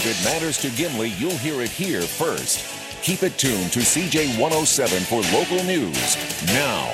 If it matters to Gimli, you'll hear it here first. Keep it tuned to CJ 107 for local news. Now,